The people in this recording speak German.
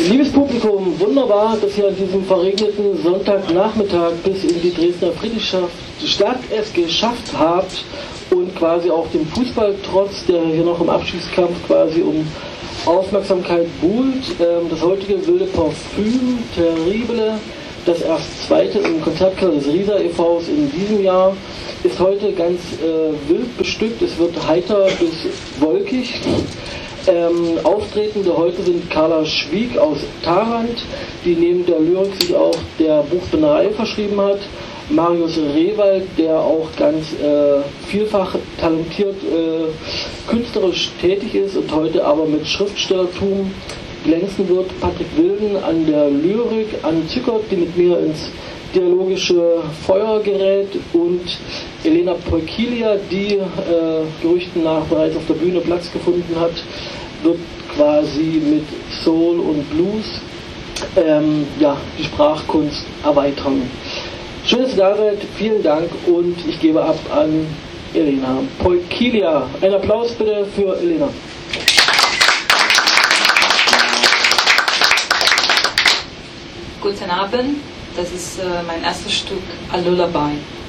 Liebes Publikum, wunderbar, dass ihr an diesem verregneten Sonntagnachmittag bis in die Dresdner Friedrichstadt es geschafft habt und quasi auch dem Fußball trotz, der hier noch im Abstiegskampf quasi um Aufmerksamkeit buhlt. Das heutige wilde Parfüm Terrible, das erst zweite im Konzertkeller des Riesa e.V.s in diesem Jahr, ist heute ganz wild bestückt. Es wird heiter bis wolkig. Auftretende heute sind Carla Schwieg aus Tharandt, die neben der Lyrik sich auch der Buchbinderei verschrieben hat, Marius Rewald, der auch ganz vielfach talentiert künstlerisch tätig ist und heute aber mit Schriftstellertum glänzen wird, Patrick Wilden an der Lyrik, Anne Zückert, die mit mir ins dialogische Feuer gerät, und Elena Poikilia, die Gerüchten nach bereits auf der Bühne Platz gefunden hat, wird quasi mit Soul und Blues die Sprachkunst erweitern. Schön, dass ihr da seid, vielen Dank, und ich gebe ab an Elena Poikilia. Ein Applaus bitte für Elena. Guten Abend, das ist mein erstes Stück, A Lullaby.